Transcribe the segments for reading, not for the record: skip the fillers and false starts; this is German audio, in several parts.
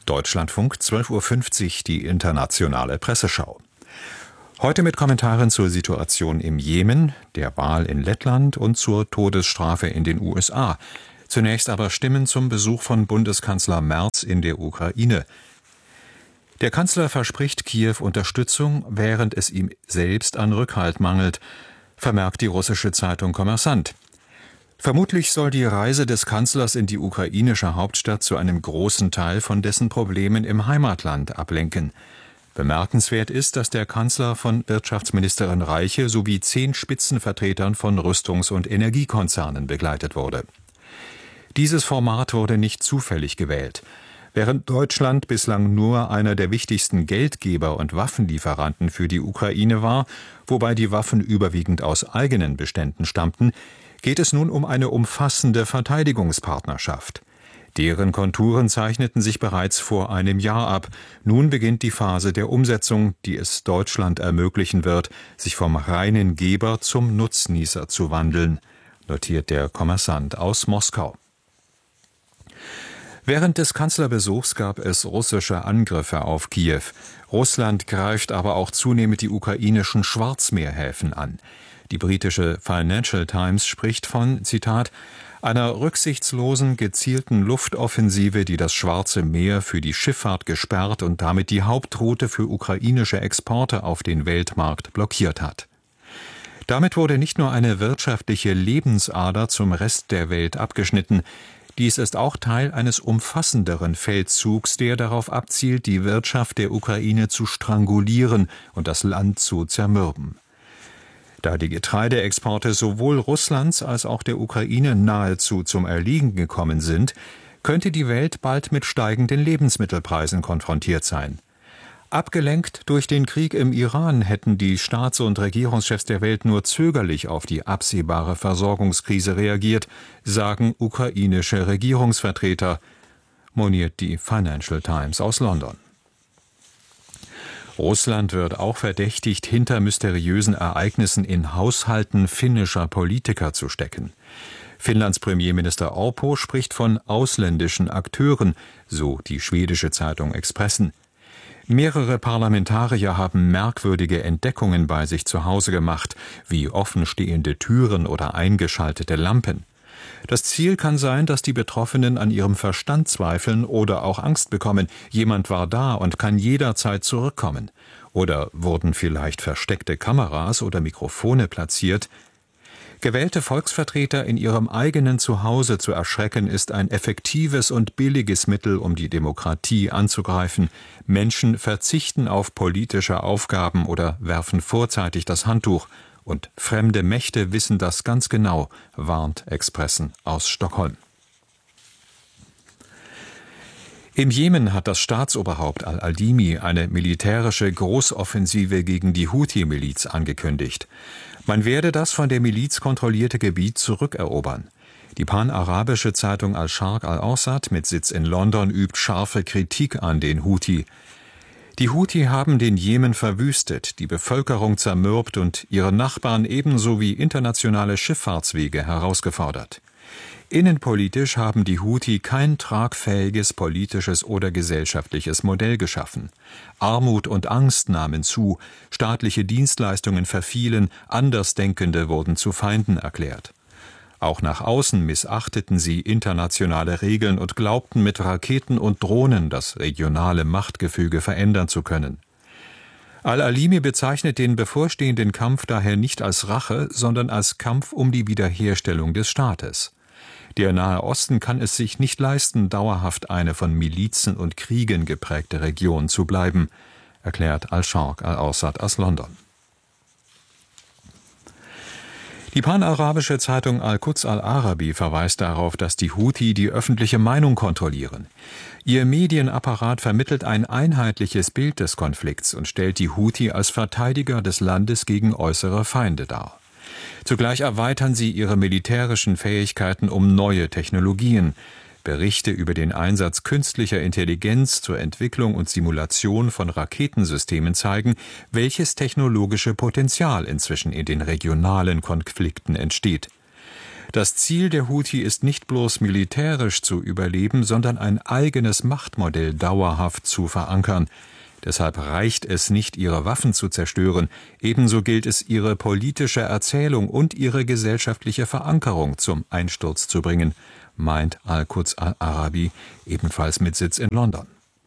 Deutschlandfunk 12:50 Uhr die internationale Presseschau. Heute mit Kommentaren zur Situation im Jemen, der Wahl in Lettland und zur Todesstrafe in den USA. Zunächst aber Stimmen zum Besuch von Bundeskanzler Merz in der Ukraine. Der Kanzler verspricht Kiew Unterstützung, während es ihm selbst an Rückhalt mangelt, vermerkt die russische Zeitung Kommersant. Vermutlich soll die Reise des Kanzlers in die ukrainische Hauptstadt zu einem großen Teil von dessen Problemen im Heimatland ablenken. Bemerkenswert ist, dass der Kanzler von Wirtschaftsministerin Reiche sowie 10 Spitzenvertretern von Rüstungs- und Energiekonzernen begleitet wurde. Dieses Format wurde nicht zufällig gewählt. Während Deutschland bislang nur einer der wichtigsten Geldgeber und Waffenlieferanten für die Ukraine war, wobei die Waffen überwiegend aus eigenen Beständen stammten, geht es nun um eine umfassende Verteidigungspartnerschaft. Deren Konturen zeichneten sich bereits vor einem Jahr ab. Nun beginnt die Phase der Umsetzung, die es Deutschland ermöglichen wird, sich vom reinen Geber zum Nutznießer zu wandeln, notiert der Kommersant aus Moskau. Während des Kanzlerbesuchs gab es russische Angriffe auf Kiew. Russland greift aber auch zunehmend die ukrainischen Schwarzmeerhäfen an. Die britische Financial Times spricht von, Zitat, einer rücksichtslosen, gezielten Luftoffensive, die das Schwarze Meer für die Schifffahrt gesperrt und damit die Hauptroute für ukrainische Exporte auf den Weltmarkt blockiert hat. Damit wurde nicht nur eine wirtschaftliche Lebensader zum Rest der Welt abgeschnitten, dies ist auch Teil eines umfassenderen Feldzugs, der darauf abzielt, die Wirtschaft der Ukraine zu strangulieren und das Land zu zermürben. Da die Getreideexporte sowohl Russlands als auch der Ukraine nahezu zum Erliegen gekommen sind, könnte die Welt bald mit steigenden Lebensmittelpreisen konfrontiert sein. Abgelenkt durch den Krieg im Iran hätten die Staats- und Regierungschefs der Welt nur zögerlich auf die absehbare Versorgungskrise reagiert, sagen ukrainische Regierungsvertreter, moniert die Financial Times aus London. Russland wird auch verdächtigt, hinter mysteriösen Ereignissen in Haushalten finnischer Politiker zu stecken. Finnlands Premierminister Orpo spricht von ausländischen Akteuren, so die schwedische Zeitung Expressen. Mehrere Parlamentarier haben merkwürdige Entdeckungen bei sich zu Hause gemacht, wie offenstehende Türen oder eingeschaltete Lampen. Das Ziel kann sein, dass die Betroffenen an ihrem Verstand zweifeln oder auch Angst bekommen. Jemand war da und kann jederzeit zurückkommen. Oder wurden vielleicht versteckte Kameras oder Mikrofone platziert? Gewählte Volksvertreter in ihrem eigenen Zuhause zu erschrecken, ist ein effektives und billiges Mittel, um die Demokratie anzugreifen. Menschen verzichten auf politische Aufgaben oder werfen vorzeitig das Handtuch. Und fremde Mächte wissen das ganz genau, warnt Expressen aus Stockholm. Im Jemen hat das Staatsoberhaupt al-Adimi eine militärische Großoffensive gegen die Houthi-Miliz angekündigt. Man werde das von der Miliz kontrollierte Gebiet zurückerobern. Die panarabische Zeitung Al-Sharq al-Awsat mit Sitz in London übt scharfe Kritik an den Houthi. Die Houthi haben den Jemen verwüstet, die Bevölkerung zermürbt und ihre Nachbarn ebenso wie internationale Schifffahrtswege herausgefordert. Innenpolitisch haben die Houthi kein tragfähiges politisches oder gesellschaftliches Modell geschaffen. Armut und Angst nahmen zu, staatliche Dienstleistungen verfielen, Andersdenkende wurden zu Feinden erklärt. Auch nach außen missachteten sie internationale Regeln und glaubten mit Raketen und Drohnen das regionale Machtgefüge verändern zu können. Al-Alimi bezeichnet den bevorstehenden Kampf daher nicht als Rache, sondern als Kampf um die Wiederherstellung des Staates. Der Nahe Osten kann es sich nicht leisten, dauerhaft eine von Milizen und Kriegen geprägte Region zu bleiben, erklärt Al-Sharq al-Awsat aus London. Die panarabische Zeitung Al-Quds al-Arabi verweist darauf, dass die Houthi die öffentliche Meinung kontrollieren. Ihr Medienapparat vermittelt ein einheitliches Bild des Konflikts und stellt die Houthi als Verteidiger des Landes gegen äußere Feinde dar. Zugleich erweitern sie ihre militärischen Fähigkeiten um neue Technologien. Berichte über den Einsatz künstlicher Intelligenz zur Entwicklung und Simulation von Raketensystemen zeigen, welches technologische Potenzial inzwischen in den regionalen Konflikten entsteht. Das Ziel der Houthi ist nicht bloß militärisch zu überleben, sondern ein eigenes Machtmodell dauerhaft zu verankern. Deshalb reicht es nicht, ihre Waffen zu zerstören. Ebenso gilt es, ihre politische Erzählung und ihre gesellschaftliche Verankerung zum Einsturz zu bringen, meint Al-Quds al-Arabi, ebenfalls mit Sitz in London.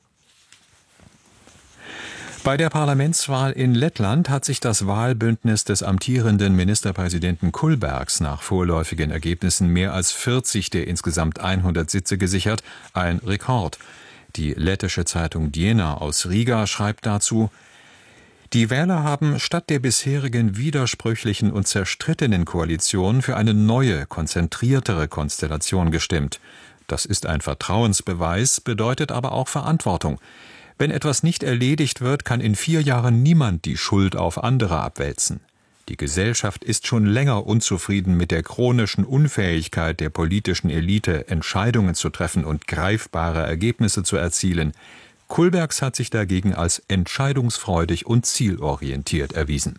Bei der Parlamentswahl in Lettland hat sich das Wahlbündnis des amtierenden Ministerpräsidenten Kullbergs nach vorläufigen Ergebnissen mehr als 40 der insgesamt 100 Sitze gesichert, ein Rekord. Die lettische Zeitung Diena aus Riga schreibt dazu: Die Wähler haben statt der bisherigen widersprüchlichen und zerstrittenen Koalition für eine neue, konzentriertere Konstellation gestimmt. Das ist ein Vertrauensbeweis, bedeutet aber auch Verantwortung. Wenn etwas nicht erledigt wird, kann in 4 Jahren niemand die Schuld auf andere abwälzen. Die Gesellschaft ist schon länger unzufrieden mit der chronischen Unfähigkeit der politischen Elite, Entscheidungen zu treffen und greifbare Ergebnisse zu erzielen. Kullbergs hat sich dagegen als entscheidungsfreudig und zielorientiert erwiesen.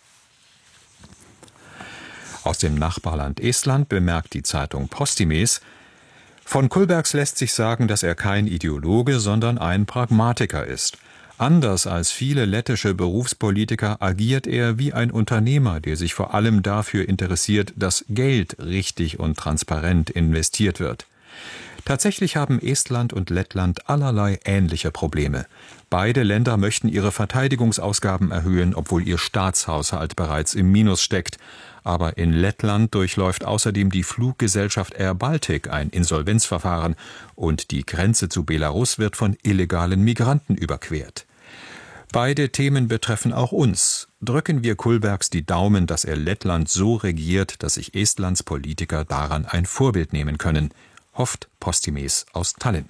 Aus dem Nachbarland Estland bemerkt die Zeitung Postimees: Von Kullbergs lässt sich sagen, dass er kein Ideologe, sondern ein Pragmatiker ist. Anders als viele lettische Berufspolitiker agiert er wie ein Unternehmer, der sich vor allem dafür interessiert, dass Geld richtig und transparent investiert wird. Tatsächlich haben Estland und Lettland allerlei ähnliche Probleme. Beide Länder möchten ihre Verteidigungsausgaben erhöhen, obwohl ihr Staatshaushalt bereits im Minus steckt. Aber in Lettland durchläuft außerdem die Fluggesellschaft Air Baltic ein Insolvenzverfahren und die Grenze zu Belarus wird von illegalen Migranten überquert. Beide Themen betreffen auch uns. Drücken wir Kullbergs die Daumen, dass er Lettland so regiert, dass sich Estlands Politiker daran ein Vorbild nehmen können, hofft Postimees aus Tallinn.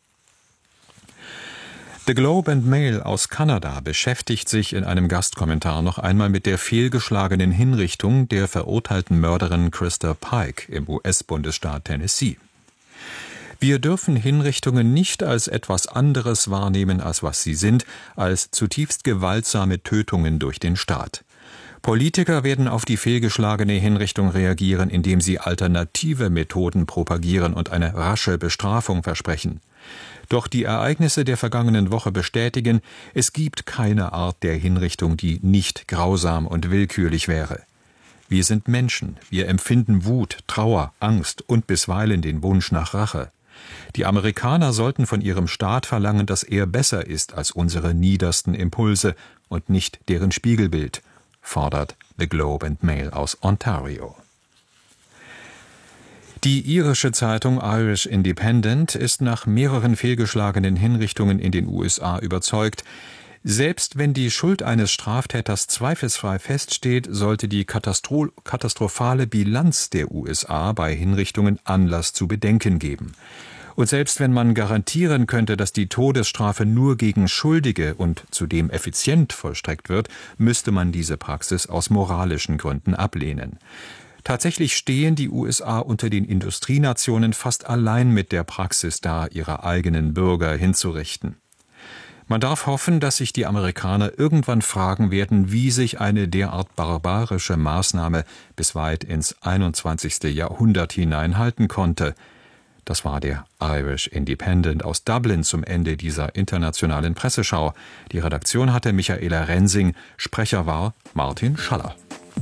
The Globe and Mail aus Kanada beschäftigt sich in einem Gastkommentar noch einmal mit der fehlgeschlagenen Hinrichtung der verurteilten Mörderin Krista Pike im US-Bundesstaat Tennessee. Wir dürfen Hinrichtungen nicht als etwas anderes wahrnehmen, als was sie sind, als zutiefst gewaltsame Tötungen durch den Staat. Politiker werden auf die fehlgeschlagene Hinrichtung reagieren, indem sie alternative Methoden propagieren und eine rasche Bestrafung versprechen. Doch die Ereignisse der vergangenen Woche bestätigen, es gibt keine Art der Hinrichtung, die nicht grausam und willkürlich wäre. Wir sind Menschen, wir empfinden Wut, Trauer, Angst und bisweilen den Wunsch nach Rache. Die Amerikaner sollten von ihrem Staat verlangen, dass er besser ist als unsere niedersten Impulse und nicht deren Spiegelbild, fordert The Globe and Mail aus Ontario. Die irische Zeitung Irish Independent ist nach mehreren fehlgeschlagenen Hinrichtungen in den USA überzeugt, selbst wenn die Schuld eines Straftäters zweifelsfrei feststeht, sollte die katastrophale Bilanz der USA bei Hinrichtungen Anlass zu Bedenken geben. Und selbst wenn man garantieren könnte, dass die Todesstrafe nur gegen Schuldige und zudem effizient vollstreckt wird, müsste man diese Praxis aus moralischen Gründen ablehnen. Tatsächlich stehen die USA unter den Industrienationen fast allein mit der Praxis da, ihre eigenen Bürger hinzurichten. Man darf hoffen, dass sich die Amerikaner irgendwann fragen werden, wie sich eine derart barbarische Maßnahme bis weit ins 21. Jahrhundert hinein halten konnte. Das war der Irish Independent aus Dublin zum Ende dieser internationalen Presseschau. Die Redaktion hatte Michaela Rensing, Sprecher war Martin Schaller.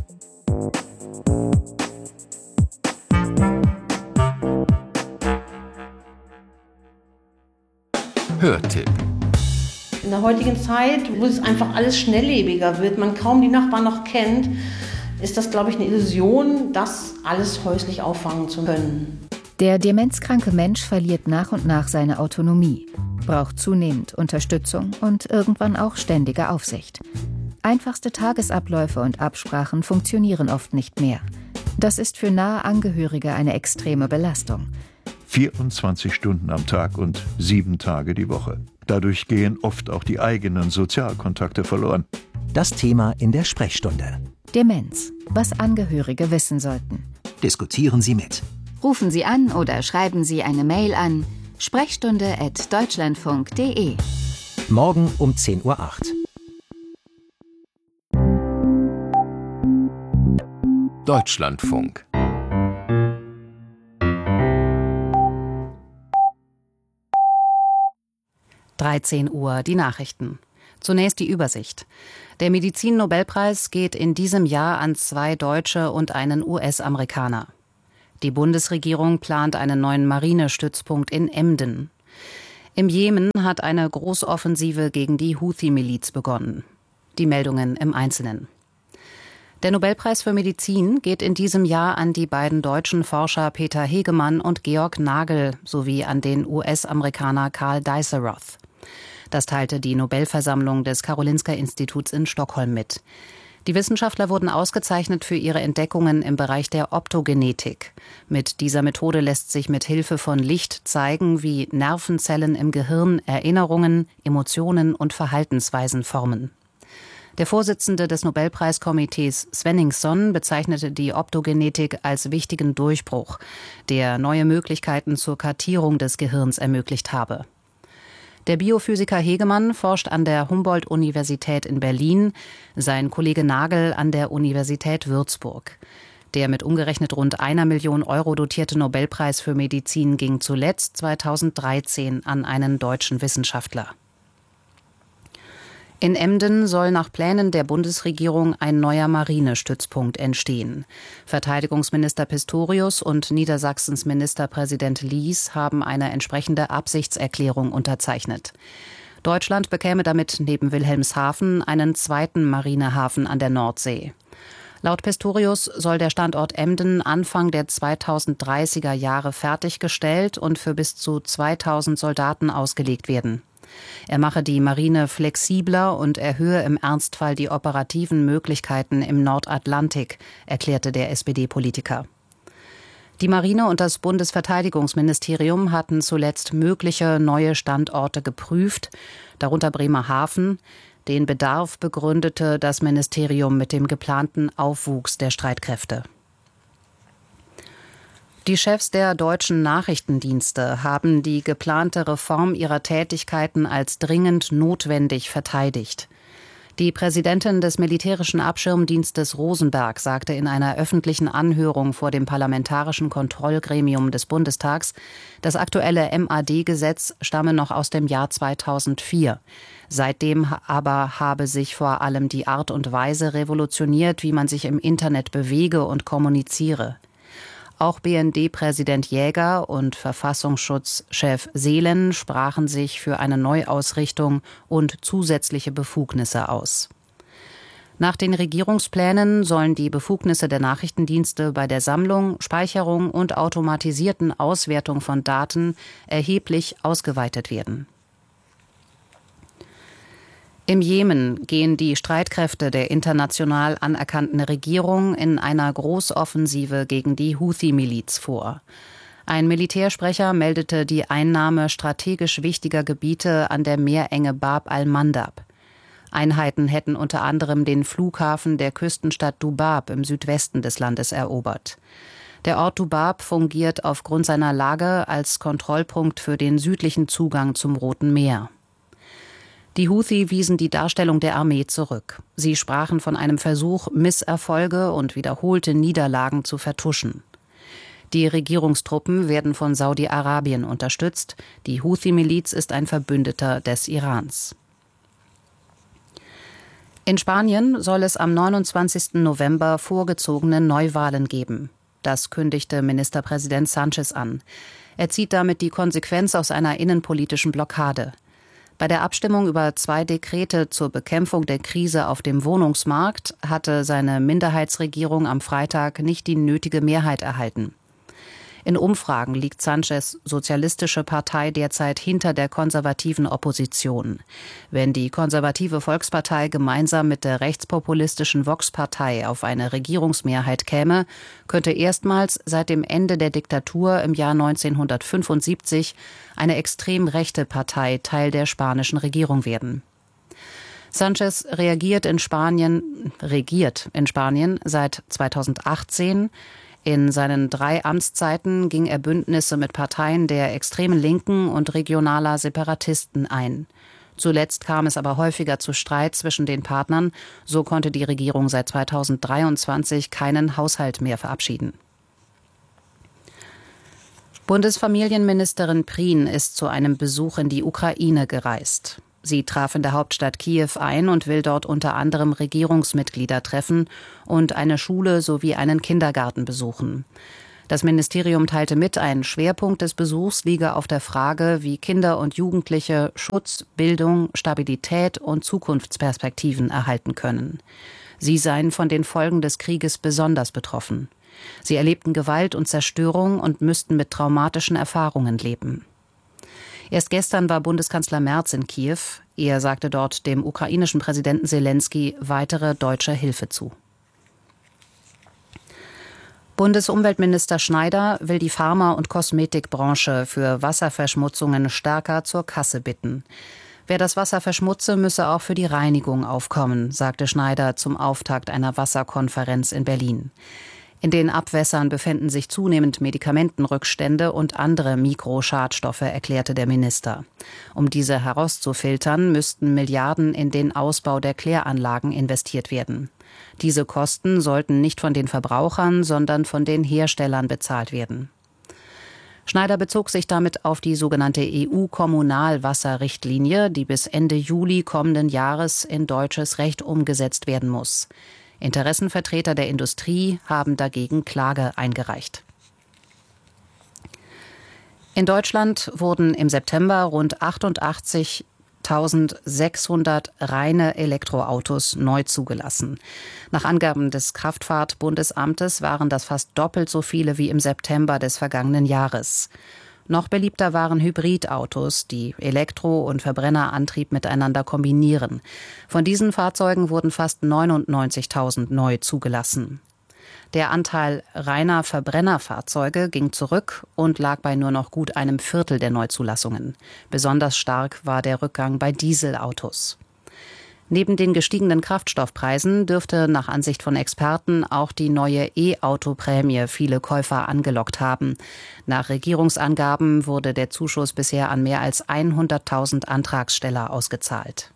Hörtipp. In der heutigen Zeit, wo es einfach alles schnelllebiger wird, man kaum die Nachbarn noch kennt, ist das, glaube ich, eine Illusion, das alles häuslich auffangen zu können. Der demenzkranke Mensch verliert nach und nach seine Autonomie, braucht zunehmend Unterstützung und irgendwann auch ständige Aufsicht. Einfachste Tagesabläufe und Absprachen funktionieren oft nicht mehr. Das ist für nahe Angehörige eine extreme Belastung. 24 Stunden am Tag und 7 Tage die Woche. Dadurch gehen oft auch die eigenen Sozialkontakte verloren. Das Thema in der Sprechstunde. Demenz, was Angehörige wissen sollten. Diskutieren Sie mit. Rufen Sie an oder schreiben Sie eine Mail an sprechstunde@deutschlandfunk.de. Morgen um 10:08 Uhr. Deutschlandfunk. 13 Uhr, die Nachrichten. Zunächst die Übersicht. Der Medizin-Nobelpreis geht in diesem Jahr an 2 Deutsche und einen US-Amerikaner. Die Bundesregierung plant einen neuen Marinestützpunkt in Emden. Im Jemen hat eine Großoffensive gegen die Houthi-Miliz begonnen. Die Meldungen im Einzelnen. Der Nobelpreis für Medizin geht in diesem Jahr an die beiden deutschen Forscher Peter Hegemann und Georg Nagel sowie an den US-Amerikaner Karl Dies-Roth. Das teilte die Nobelversammlung des Karolinska-Instituts in Stockholm mit. Die Wissenschaftler wurden ausgezeichnet für ihre Entdeckungen im Bereich der Optogenetik. Mit dieser Methode lässt sich mit Hilfe von Licht zeigen, wie Nervenzellen im Gehirn Erinnerungen, Emotionen und Verhaltensweisen formen. Der Vorsitzende des Nobelpreiskomitees Svenningsson bezeichnete die Optogenetik als wichtigen Durchbruch, der neue Möglichkeiten zur Kartierung des Gehirns ermöglicht habe. Der Biophysiker Hegemann forscht an der Humboldt-Universität in Berlin, sein Kollege Nagel an der Universität Würzburg. Der mit umgerechnet rund 1 Million Euro dotierte Nobelpreis für Medizin ging zuletzt 2013 an einen deutschen Wissenschaftler. In Emden soll nach Plänen der Bundesregierung ein neuer Marinestützpunkt entstehen. Verteidigungsminister Pistorius und Niedersachsens Ministerpräsident Lies haben eine entsprechende Absichtserklärung unterzeichnet. Deutschland bekäme damit neben Wilhelmshaven einen zweiten Marinehafen an der Nordsee. Laut Pistorius soll der Standort Emden Anfang der 2030er Jahre fertiggestellt und für bis zu 2000 Soldaten ausgelegt werden. Er mache die Marine flexibler und erhöhe im Ernstfall die operativen Möglichkeiten im Nordatlantik, erklärte der SPD-Politiker. Die Marine und das Bundesverteidigungsministerium hatten zuletzt mögliche neue Standorte geprüft, darunter Bremerhaven. Den Bedarf begründete das Ministerium mit dem geplanten Aufwuchs der Streitkräfte. Die Chefs der deutschen Nachrichtendienste haben die geplante Reform ihrer Tätigkeiten als dringend notwendig verteidigt. Die Präsidentin des militärischen Abschirmdienstes Rosenberg sagte in einer öffentlichen Anhörung vor dem Parlamentarischen Kontrollgremium des Bundestags, das aktuelle MAD-Gesetz stamme noch aus dem Jahr 2004. Seitdem aber habe sich vor allem die Art und Weise revolutioniert, wie man sich im Internet bewege und kommuniziere. Auch BND-Präsident Jäger und Verfassungsschutzchef Seelen sprachen sich für eine Neuausrichtung und zusätzliche Befugnisse aus. Nach den Regierungsplänen sollen die Befugnisse der Nachrichtendienste bei der Sammlung, Speicherung und automatisierten Auswertung von Daten erheblich ausgeweitet werden. Im Jemen gehen die Streitkräfte der international anerkannten Regierung in einer Großoffensive gegen die Houthi-Miliz vor. Ein Militärsprecher meldete die Einnahme strategisch wichtiger Gebiete an der Meerenge Bab al-Mandab. Einheiten hätten unter anderem den Flughafen der Küstenstadt Dubab im Südwesten des Landes erobert. Der Ort Dubab fungiert aufgrund seiner Lage als Kontrollpunkt für den südlichen Zugang zum Roten Meer. Die Houthi wiesen die Darstellung der Armee zurück. Sie sprachen von einem Versuch, Misserfolge und wiederholte Niederlagen zu vertuschen. Die Regierungstruppen werden von Saudi-Arabien unterstützt. Die Houthi-Miliz ist ein Verbündeter des Irans. In Spanien soll es am 29. November vorgezogene Neuwahlen geben. Das kündigte Ministerpräsident Sánchez an. Er zieht damit die Konsequenz aus einer innenpolitischen Blockade. Bei der Abstimmung über 2 Dekrete zur Bekämpfung der Krise auf dem Wohnungsmarkt hatte seine Minderheitsregierung am Freitag nicht die nötige Mehrheit erhalten. In Umfragen liegt Sánchez' Sozialistische Partei derzeit hinter der konservativen Opposition. Wenn die konservative Volkspartei gemeinsam mit der rechtspopulistischen Vox-Partei auf eine Regierungsmehrheit käme, könnte erstmals seit dem Ende der Diktatur im Jahr 1975 eine extrem rechte Partei Teil der spanischen Regierung werden. Sánchez regiert in Spanien seit 2018. In seinen 3 Amtszeiten ging er Bündnisse mit Parteien der extremen Linken und regionaler Separatisten ein. Zuletzt kam es aber häufiger zu Streit zwischen den Partnern. So konnte die Regierung seit 2023 keinen Haushalt mehr verabschieden. Bundesfamilienministerin Prien ist zu einem Besuch in die Ukraine gereist. Sie traf in der Hauptstadt Kiew ein und will dort unter anderem Regierungsmitglieder treffen und eine Schule sowie einen Kindergarten besuchen. Das Ministerium teilte mit, ein Schwerpunkt des Besuchs liege auf der Frage, wie Kinder und Jugendliche Schutz, Bildung, Stabilität und Zukunftsperspektiven erhalten können. Sie seien von den Folgen des Krieges besonders betroffen. Sie erlebten Gewalt und Zerstörung und müssten mit traumatischen Erfahrungen leben. Erst gestern war Bundeskanzler Merz in Kiew. Er sagte dort dem ukrainischen Präsidenten Selenskyj weitere deutsche Hilfe zu. Bundesumweltminister Schneider will die Pharma- und Kosmetikbranche für Wasserverschmutzungen stärker zur Kasse bitten. Wer das Wasser verschmutze, müsse auch für die Reinigung aufkommen, sagte Schneider zum Auftakt einer Wasserkonferenz in Berlin. In den Abwässern befänden sich zunehmend Medikamentenrückstände und andere Mikroschadstoffe, erklärte der Minister. Um diese herauszufiltern, müssten Milliarden in den Ausbau der Kläranlagen investiert werden. Diese Kosten sollten nicht von den Verbrauchern, sondern von den Herstellern bezahlt werden. Schneider bezog sich damit auf die sogenannte EU-Kommunalwasserrichtlinie, die bis Ende Juli kommenden Jahres in deutsches Recht umgesetzt werden muss. Interessenvertreter der Industrie haben dagegen Klage eingereicht. In Deutschland wurden im September rund 88.600 reine Elektroautos neu zugelassen. Nach Angaben des Kraftfahrt-Bundesamtes waren das fast doppelt so viele wie im September des vergangenen Jahres. Noch beliebter waren Hybridautos, die Elektro- und Verbrennerantrieb miteinander kombinieren. Von diesen Fahrzeugen wurden fast 99.000 neu zugelassen. Der Anteil reiner Verbrennerfahrzeuge ging zurück und lag bei nur noch gut einem Viertel der Neuzulassungen. Besonders stark war der Rückgang bei Dieselautos. Neben den gestiegenen Kraftstoffpreisen dürfte nach Ansicht von Experten auch die neue E-Auto-Prämie viele Käufer angelockt haben. Nach Regierungsangaben wurde der Zuschuss bisher an mehr als 100.000 Antragsteller ausgezahlt.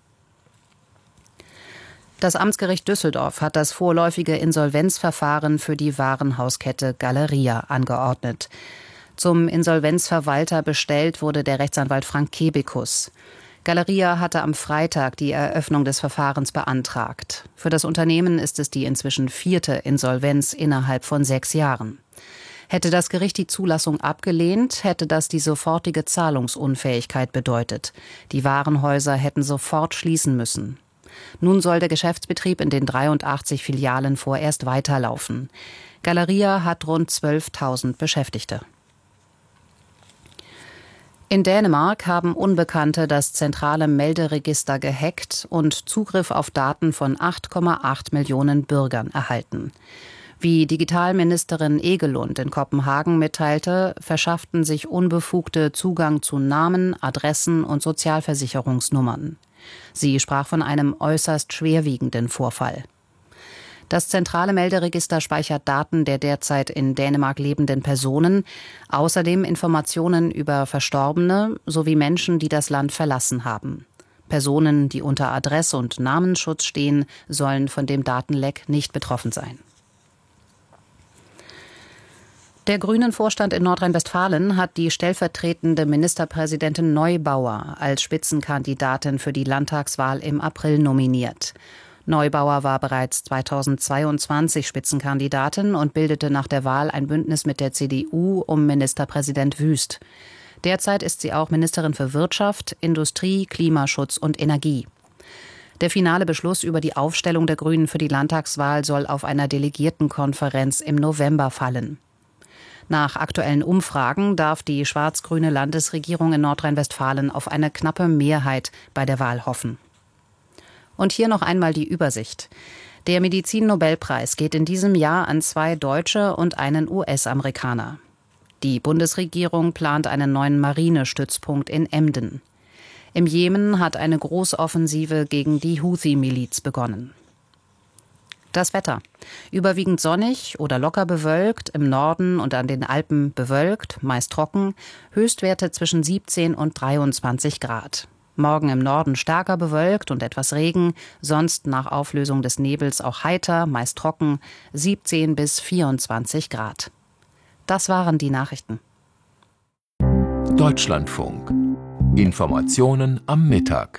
Das Amtsgericht Düsseldorf hat das vorläufige Insolvenzverfahren für die Warenhauskette Galeria angeordnet. Zum Insolvenzverwalter bestellt wurde der Rechtsanwalt Frank Kebekus. Galeria hatte am Freitag die Eröffnung des Verfahrens beantragt. Für das Unternehmen ist es die inzwischen 4. Insolvenz innerhalb von 6 Jahren. Hätte das Gericht die Zulassung abgelehnt, hätte das die sofortige Zahlungsunfähigkeit bedeutet. Die Warenhäuser hätten sofort schließen müssen. Nun soll der Geschäftsbetrieb in den 83 Filialen vorerst weiterlaufen. Galeria hat rund 12.000 Beschäftigte. In Dänemark haben Unbekannte das zentrale Melderegister gehackt und Zugriff auf Daten von 8,8 Millionen Bürgern erhalten. Wie Digitalministerin Egelund in Kopenhagen mitteilte, verschafften sich Unbefugte Zugang zu Namen, Adressen und Sozialversicherungsnummern. Sie sprach von einem äußerst schwerwiegenden Vorfall. Das zentrale Melderegister speichert Daten der derzeit in Dänemark lebenden Personen, außerdem Informationen über Verstorbene sowie Menschen, die das Land verlassen haben. Personen, die unter Adress- und Namensschutz stehen, sollen von dem Datenleck nicht betroffen sein. Der Grünen-Vorstand in Nordrhein-Westfalen hat die stellvertretende Ministerpräsidentin Neubauer als Spitzenkandidatin für die Landtagswahl im April nominiert. Neubauer war bereits 2022 Spitzenkandidatin und bildete nach der Wahl ein Bündnis mit der CDU um Ministerpräsident Wüst. Derzeit ist sie auch Ministerin für Wirtschaft, Industrie, Klimaschutz und Energie. Der finale Beschluss über die Aufstellung der Grünen für die Landtagswahl soll auf einer Delegiertenkonferenz im November fallen. Nach aktuellen Umfragen darf die schwarz-grüne Landesregierung in Nordrhein-Westfalen auf eine knappe Mehrheit bei der Wahl hoffen. Und hier noch einmal die Übersicht. Der Medizin-Nobelpreis geht in diesem Jahr an 2 Deutsche und einen US-Amerikaner. Die Bundesregierung plant einen neuen Marinestützpunkt in Emden. Im Jemen hat eine Großoffensive gegen die Houthi-Miliz begonnen. Das Wetter. Überwiegend sonnig oder locker bewölkt, im Norden und an den Alpen bewölkt, meist trocken, Höchstwerte zwischen 17 und 23 Grad. Morgen im Norden stärker bewölkt und etwas Regen, sonst nach Auflösung des Nebels auch heiter, meist trocken, 17 bis 24 Grad. Das waren die Nachrichten. Deutschlandfunk. Informationen am Mittag.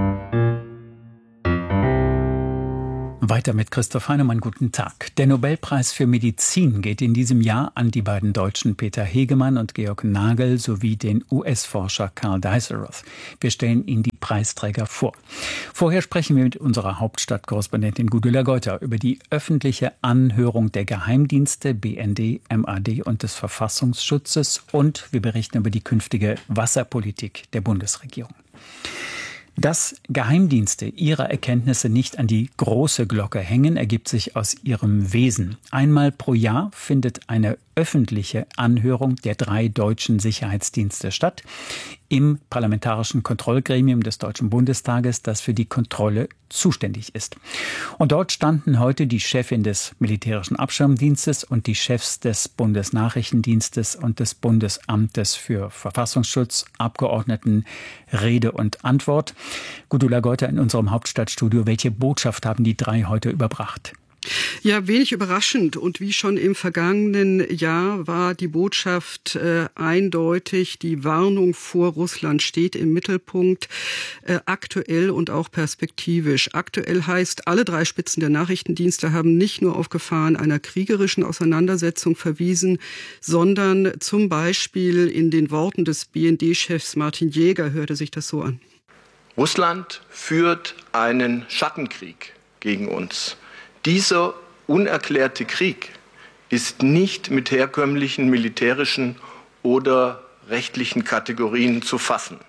Weiter mit Christoph Heinemann, guten Tag. Der Nobelpreis für Medizin geht in diesem Jahr an die beiden Deutschen Peter Hegemann und Georg Nagel sowie den US-Forscher Karl Deisseroth. Wir stellen Ihnen die Preisträger vor. Vorher sprechen wir mit unserer Hauptstadtkorrespondentin Gudula Geuter über die öffentliche Anhörung der Geheimdienste, BND, MAD und des Verfassungsschutzes, und wir berichten über die künftige Wasserpolitik der Bundesregierung. Dass Geheimdienste ihre Erkenntnisse nicht an die große Glocke hängen, ergibt sich aus ihrem Wesen. Einmal pro Jahr findet eine öffentliche Anhörung der 3 deutschen Sicherheitsdienste statt, im Parlamentarischen Kontrollgremium des Deutschen Bundestages, das für die Kontrolle zuständig ist. Und dort standen heute die Chefin des Militärischen Abschirmdienstes und die Chefs des Bundesnachrichtendienstes und des Bundesamtes für Verfassungsschutz, Abgeordneten, Rede und Antwort. Gudula Geuter in unserem Hauptstadtstudio. Welche Botschaft haben die 3 heute überbracht? Ja, wenig überraschend. Und wie schon im vergangenen Jahr war die Botschaft eindeutig. Die Warnung vor Russland steht im Mittelpunkt, aktuell und auch perspektivisch. Aktuell heißt, alle 3 Spitzen der Nachrichtendienste haben nicht nur auf Gefahren einer kriegerischen Auseinandersetzung verwiesen, sondern zum Beispiel in den Worten des BND-Chefs Martin Jäger hörte sich das so an. Russland führt einen Schattenkrieg gegen uns. Dieser unerklärte Krieg ist nicht mit herkömmlichen militärischen oder rechtlichen Kategorien zu fassen.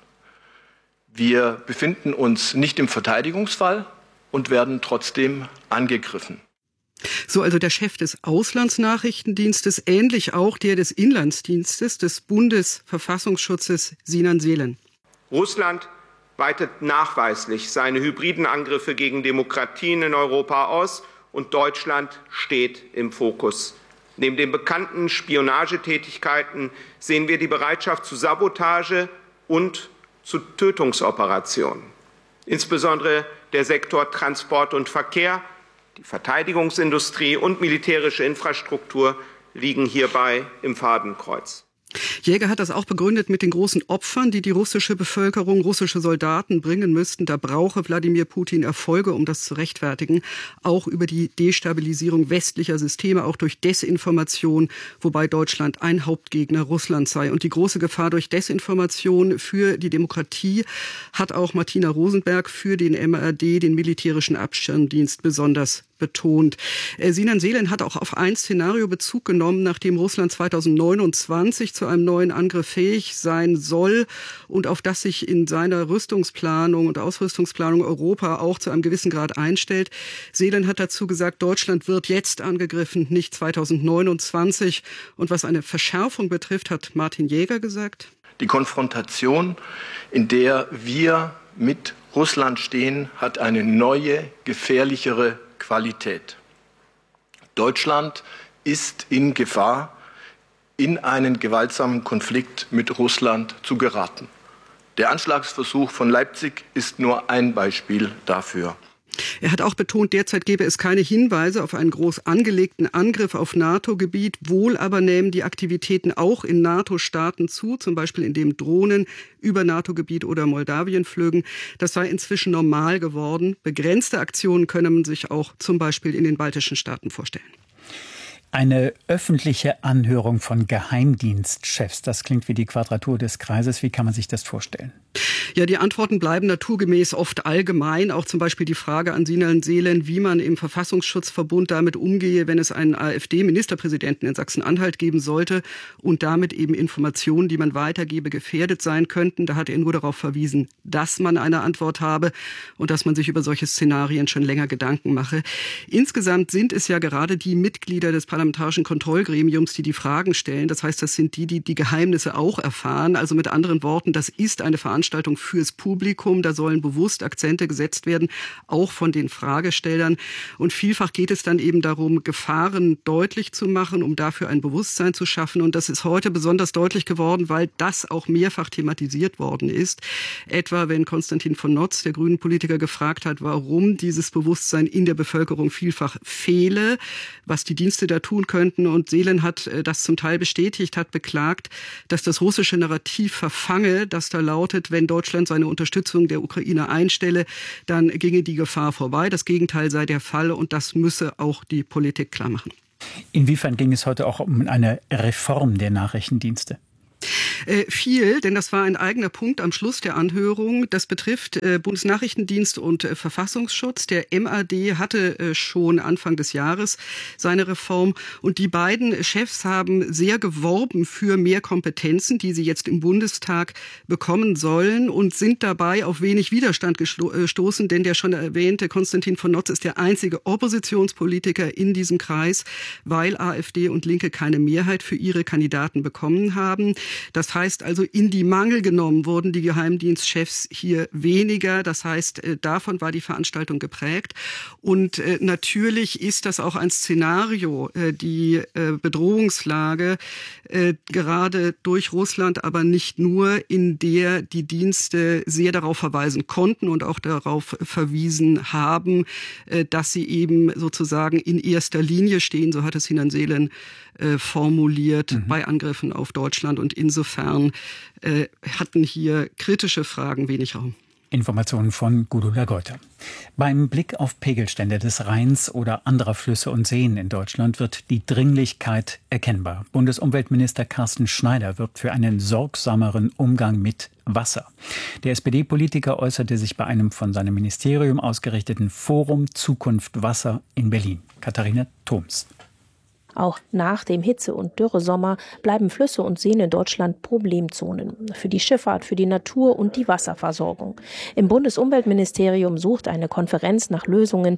Wir befinden uns nicht im Verteidigungsfall und werden trotzdem angegriffen. So also der Chef des Auslandsnachrichtendienstes, ähnlich auch der des Inlandsdienstes des Bundesverfassungsschutzes Sinan Selen. Russland weitet nachweislich seine hybriden Angriffe gegen Demokratien in Europa aus. Und Deutschland steht im Fokus. Neben den bekannten Spionagetätigkeiten sehen wir die Bereitschaft zu Sabotage und zu Tötungsoperationen. Insbesondere der Sektor Transport und Verkehr, die Verteidigungsindustrie und militärische Infrastruktur liegen hierbei im Fadenkreuz. Jäger hat das auch begründet mit den großen Opfern, die die russische Bevölkerung, russische Soldaten bringen müssten. Da brauche Wladimir Putin Erfolge, um das zu rechtfertigen. Auch über die Destabilisierung westlicher Systeme, auch durch Desinformation, wobei Deutschland ein Hauptgegner Russlands sei. Und die große Gefahr durch Desinformation für die Demokratie hat auch Martina Rosenberg für den MAD, den Militärischen Abschirmdienst, besonders betont. Sinan Selen hat auch auf ein Szenario Bezug genommen, nachdem Russland 2029 zu einem neuen Angriff fähig sein soll und auf das sich in seiner Rüstungsplanung und Ausrüstungsplanung Europa auch zu einem gewissen Grad einstellt. Selen hat dazu gesagt, Deutschland wird jetzt angegriffen, nicht 2029. Und was eine Verschärfung betrifft, hat Martin Jäger gesagt: Die Konfrontation, in der wir mit Russland stehen, hat eine neue, gefährlichere Qualität. Deutschland ist in Gefahr, in einen gewaltsamen Konflikt mit Russland zu geraten. Der Anschlagsversuch von Leipzig ist nur ein Beispiel dafür. Er hat auch betont, derzeit gebe es keine Hinweise auf einen groß angelegten Angriff auf NATO-Gebiet. Wohl aber nehmen die Aktivitäten auch in NATO-Staaten zu, zum Beispiel indem Drohnen über NATO-Gebiet oder Moldawien flögen. Das sei inzwischen normal geworden. Begrenzte Aktionen könne man sich auch zum Beispiel in den baltischen Staaten vorstellen. Eine öffentliche Anhörung von Geheimdienstchefs, das klingt wie die Quadratur des Kreises. Wie kann man sich das vorstellen? Ja, die Antworten bleiben naturgemäß oft allgemein. Auch zum Beispiel die Frage an Sinan Selen, wie man im Verfassungsschutzverbund damit umgehe, wenn es einen AfD-Ministerpräsidenten in Sachsen-Anhalt geben sollte und damit eben Informationen, die man weitergebe, gefährdet sein könnten. Da hat er nur darauf verwiesen, dass man eine Antwort habe und dass man sich über solche Szenarien schon länger Gedanken mache. Insgesamt sind es ja gerade die Mitglieder des Parlamentarischen Kontrollgremiums, die die Fragen stellen. Das heißt, das sind die Geheimnisse auch erfahren. Also mit anderen Worten, das ist eine Veranstaltung fürs Publikum. Da sollen bewusst Akzente gesetzt werden, auch von den Fragestellern. Und vielfach geht es dann eben darum, Gefahren deutlich zu machen, um dafür ein Bewusstsein zu schaffen. Und das ist heute besonders deutlich geworden, weil das auch mehrfach thematisiert worden ist. Etwa, wenn Konstantin von Notz, der Grünen-Politiker, gefragt hat, warum dieses Bewusstsein in der Bevölkerung vielfach fehle, was die Dienste da tun könnten. Und Seelen hat das zum Teil bestätigt, hat beklagt, dass das russische Narrativ verfange, das da lautet, wenn Deutschland seine Unterstützung der Ukraine einstelle, dann ginge die Gefahr vorbei. Das Gegenteil sei der Fall und das müsse auch die Politik klar machen. Inwiefern ging es heute auch um eine Reform der Nachrichtendienste? Viel, denn das war ein eigener Punkt am Schluss der Anhörung. Das betrifft Bundesnachrichtendienst und Verfassungsschutz. Der MAD hatte schon Anfang des Jahres seine Reform und die beiden Chefs haben sehr geworben für mehr Kompetenzen, die sie jetzt im Bundestag bekommen sollen und sind dabei auf wenig Widerstand gestoßen, denn der schon erwähnte Konstantin von Notz ist der einzige Oppositionspolitiker in diesem Kreis, weil AfD und Linke keine Mehrheit für ihre Kandidaten bekommen haben. Das heißt also, in die Mangel genommen wurden die Geheimdienstchefs hier weniger. Das heißt, davon war die Veranstaltung geprägt. Und natürlich ist das auch ein Szenario, die Bedrohungslage, gerade durch Russland, aber nicht nur, in der die Dienste sehr darauf verweisen konnten und auch darauf verwiesen haben, dass sie eben sozusagen in erster Linie stehen, so hat es Sinan Seelen formuliert, bei Angriffen auf Deutschland. Und insofern hatten hier kritische Fragen wenig Raum. Informationen von Gudula Geuter. Beim Blick auf Pegelstände des Rheins oder anderer Flüsse und Seen in Deutschland wird die Dringlichkeit erkennbar. Bundesumweltminister Carsten Schneider wirbt für einen sorgsameren Umgang mit Wasser. Der SPD-Politiker äußerte sich bei einem von seinem Ministerium ausgerichteten Forum Zukunft Wasser in Berlin. Katharina Thoms. Auch nach dem Hitze- und Dürresommer bleiben Flüsse und Seen in Deutschland Problemzonen. Für die Schifffahrt, für die Natur und die Wasserversorgung. Im Bundesumweltministerium sucht eine Konferenz nach Lösungen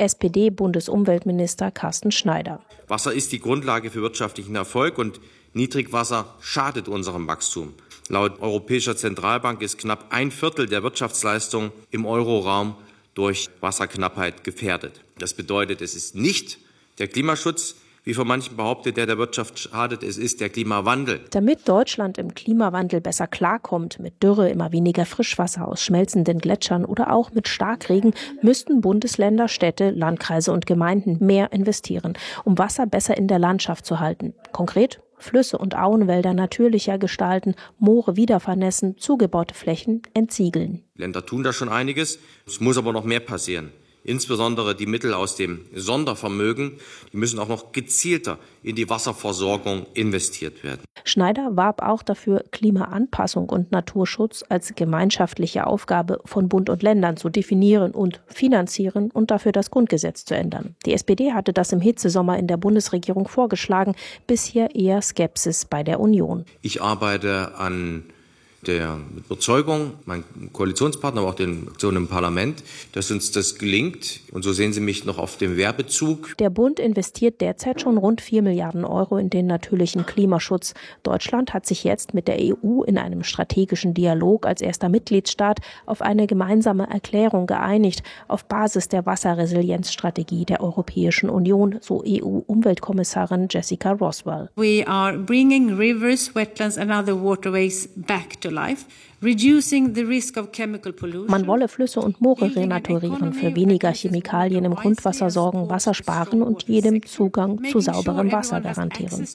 SPD-Bundesumweltminister Carsten Schneider. Wasser ist die Grundlage für wirtschaftlichen Erfolg und Niedrigwasser schadet unserem Wachstum. Laut Europäischer Zentralbank ist knapp 1/4 der Wirtschaftsleistung im Euroraum durch Wasserknappheit gefährdet. Das bedeutet, es ist nicht der Klimaschutz, wie von manchen behauptet, der Wirtschaft schadet, es ist der Klimawandel. Damit Deutschland im Klimawandel besser klarkommt, mit Dürre, immer weniger Frischwasser aus schmelzenden Gletschern oder auch mit Starkregen, müssten Bundesländer, Städte, Landkreise und Gemeinden mehr investieren, um Wasser besser in der Landschaft zu halten. Konkret Flüsse und Auenwälder natürlicher gestalten, Moore wieder vernässen, zugebaute Flächen entsiegeln. Länder tun da schon einiges, es muss aber noch mehr passieren. Insbesondere die Mittel aus dem Sondervermögen, die müssen auch noch gezielter in die Wasserversorgung investiert werden. Schneider warb auch dafür, Klimaanpassung und Naturschutz als gemeinschaftliche Aufgabe von Bund und Ländern zu definieren und finanzieren und dafür das Grundgesetz zu ändern. Die SPD hatte das im Hitzesommer in der Bundesregierung vorgeschlagen, bisher eher Skepsis bei der Union. Ich arbeite an der Überzeugung, mein Koalitionspartner, aber auch den Fraktionen im Parlament, dass uns das gelingt. Und so sehen Sie mich noch auf dem Werbezug. Der Bund investiert derzeit schon rund 4 Milliarden Euro in den natürlichen Klimaschutz. Deutschland hat sich jetzt mit der EU in einem strategischen Dialog als erster Mitgliedstaat auf eine gemeinsame Erklärung geeinigt, auf Basis der Wasserresilienzstrategie der Europäischen Union, so EU-Umweltkommissarin Jessica Roswell. We are bringing rivers, wetlands and other waterways back to life, reducing the risk of chemical pollution. Man wolle Flüsse und Moore renaturieren, für weniger Chemikalien im Grundwasser sorgen, Wasser sparen und jedem Zugang zu sauberem Wasser garantieren.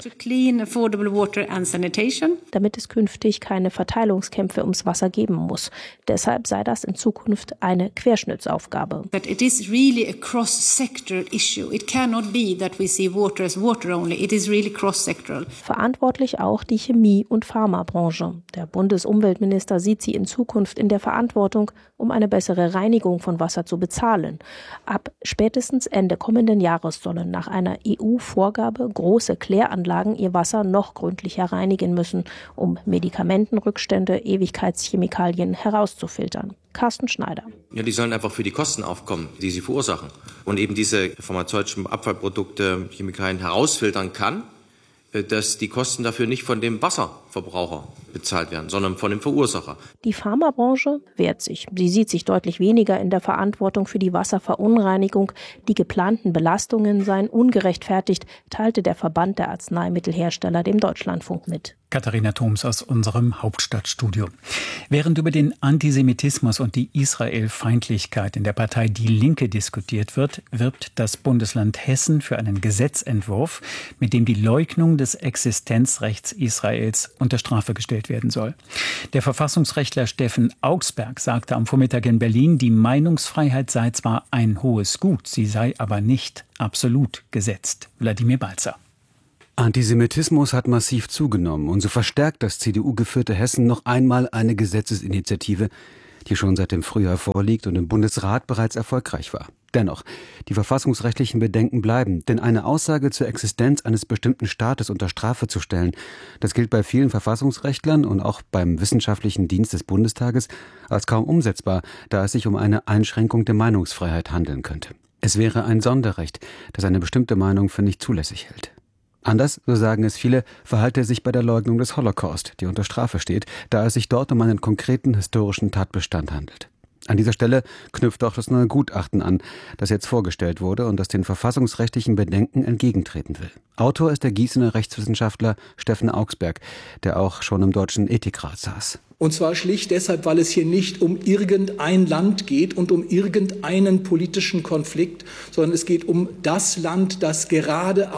Damit es künftig keine Verteilungskämpfe ums Wasser geben muss. Deshalb sei das in Zukunft eine Querschnittsaufgabe. It is really a cross-sectoral issue. It cannot be that we see water as water only. It is really cross-sectoral. Verantwortlich auch die Chemie- und Pharmabranche. Der Bundesumweltminister sieht sie in Zukunft in der Verantwortung, um eine bessere Reinigung von Wasser zu bezahlen. Ab spätestens Ende kommenden Jahres sollen nach einer EU-Vorgabe große Kläranlagen ihr Wasser noch gründlicher reinigen müssen, um Medikamentenrückstände, Ewigkeitschemikalien herauszufiltern. Carsten Schneider. Ja, die sollen einfach für die Kosten aufkommen, die sie verursachen. Und eben diese pharmazeutischen Abfallprodukte, Chemikalien herausfiltern kann, dass die Kosten dafür nicht von dem Wasser Verbraucher bezahlt werden, sondern von dem Verursacher. Die Pharmabranche wehrt sich. Sie sieht sich deutlich weniger in der Verantwortung für die Wasserverunreinigung. Die geplanten Belastungen seien ungerechtfertigt, teilte der Verband der Arzneimittelhersteller dem Deutschlandfunk mit. Katharina Thoms aus unserem Hauptstadtstudio. Während über den Antisemitismus und die Israel-Feindlichkeit in der Partei Die Linke diskutiert wird, wirbt das Bundesland Hessen für einen Gesetzentwurf, mit dem die Leugnung des Existenzrechts Israels unter Strafe gestellt werden soll. Der Verfassungsrechtler Steffen Augsberg sagte am Vormittag in Berlin, die Meinungsfreiheit sei zwar ein hohes Gut, sie sei aber nicht absolut gesetzt. Wladimir Balzer. Antisemitismus hat massiv zugenommen und so verstärkt das CDU-geführte Hessen noch einmal eine Gesetzesinitiative, die schon seit dem Frühjahr vorliegt und im Bundesrat bereits erfolgreich war. Dennoch, die verfassungsrechtlichen Bedenken bleiben, denn eine Aussage zur Existenz eines bestimmten Staates unter Strafe zu stellen, das gilt bei vielen Verfassungsrechtlern und auch beim Wissenschaftlichen Dienst des Bundestages als kaum umsetzbar, da es sich um eine Einschränkung der Meinungsfreiheit handeln könnte. Es wäre ein Sonderrecht, das eine bestimmte Meinung für nicht zulässig hält. Anders, so sagen es viele, verhalte er sich bei der Leugnung des Holocaust, die unter Strafe steht, da es sich dort um einen konkreten historischen Tatbestand handelt. An dieser Stelle knüpft auch das neue Gutachten an, das jetzt vorgestellt wurde und das den verfassungsrechtlichen Bedenken entgegentreten will. Autor ist der Gießener Rechtswissenschaftler Steffen Augsberg, der auch schon im Deutschen Ethikrat saß. Und zwar schlicht deshalb, weil es hier nicht um irgendein Land geht und um irgendeinen politischen Konflikt, sondern es geht um das Land, das gerade